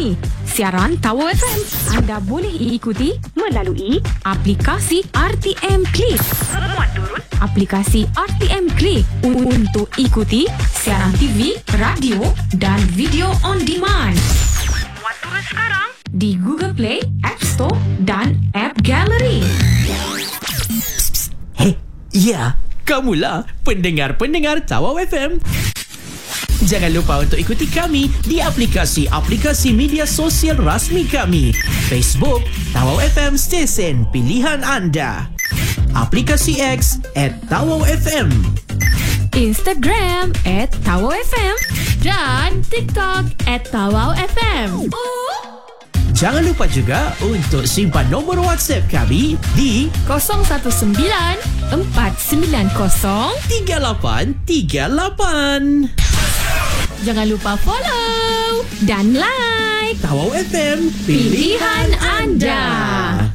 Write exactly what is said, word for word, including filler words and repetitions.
kami, siaran Tawau F M. Anda boleh ikuti melalui aplikasi R T M Click. Muat turun aplikasi R T M Click untuk ikuti siaran T V, radio dan video on demand. Muat turun sekarang di Google Play, App Store dan App Gallery. Hei, ya, kamulah pendengar-pendengar Tawau F M. Jangan lupa untuk ikuti kami di aplikasi-aplikasi media sosial rasmi kami. Facebook, Tawau F M stesen pilihan anda. Aplikasi X at Tawau F M. Instagram at Tawau F M. Dan TikTok at Tawau F M. Jangan lupa juga untuk simpan nombor WhatsApp kami di kosong satu sembilan empat sembilan kosong tiga lapan tiga lapan. Jangan lupa follow dan like Tawau F M, pilihan anda.